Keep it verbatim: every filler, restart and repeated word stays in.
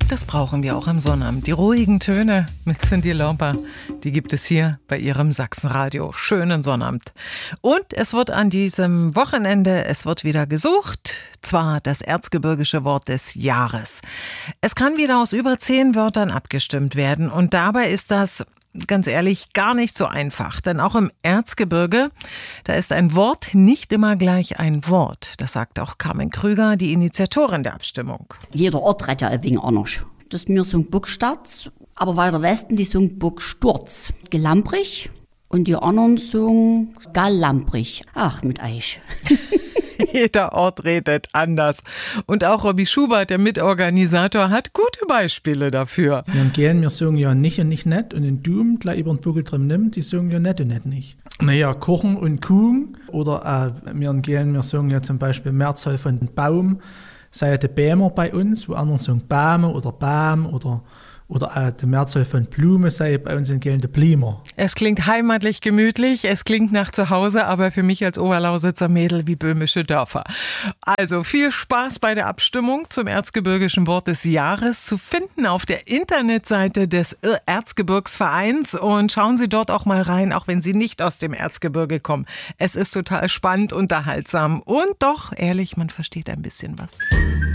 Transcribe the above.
Das brauchen wir auch am Sonnabend. Die ruhigen Töne mit Cyndi Lauper, die gibt es hier bei ihrem Sachsenradio. Schönen Sonnabend. Und es wird an diesem Wochenende, es wird wieder gesucht, zwar das erzgebirgische Wort des Jahres. Es kann wieder aus über zehn Wörtern abgestimmt werden und dabei ist das, ganz ehrlich, gar nicht so einfach. Denn auch im Erzgebirge, da ist ein Wort nicht immer gleich ein Wort. Das sagt auch Carmen Krüger, die Initiatorin der Abstimmung. Jeder Ort redet ja ein wenig anders. Das ist mir so ein Burgstadt, aber weiter Westen, die sagen Burgsturz. Gelamprig und die anderen sagen Gallamprig. Ach, mit Eich. Jeder Ort redet anders. Und auch Robby Schubert, der Mitorganisator, hat gute Beispiele dafür. Wir gehen, wir sagen ja nicht und nicht nett und in Dum gleich über den Buckel drin nimmt, die sagen ja nett und nett nicht. Naja, kochen und kuchen oder äh, wir gehen, wir sagen ja zum Beispiel Mehrzahl von Baum, sei ja der Bämer bei uns, wo andere sagen Bäme oder Bam oder Oder äh, die Mehrzahl von Blume sei bei uns in Gelen der Blimer. Es klingt heimatlich gemütlich, es klingt nach zu Hause, aber für mich als Oberlausitzer Mädel wie böhmische Dörfer. Also viel Spaß bei der Abstimmung zum erzgebirgischen Wort des Jahres zu finden auf der Internetseite des Erzgebirgsvereins und schauen Sie dort auch mal rein, auch wenn Sie nicht aus dem Erzgebirge kommen. Es ist total spannend, unterhaltsam und doch, ehrlich, man versteht ein bisschen was.